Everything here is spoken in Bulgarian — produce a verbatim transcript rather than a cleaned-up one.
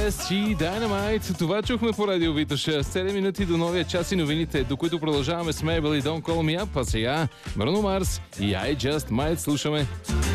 Yes и Dynamite. Това чухме по радио Витоша. седем минути до новия час и новините, до които продължаваме с Mabel и Don't Call Me Up. А сега Bruno Mars и I Just Might слушаме.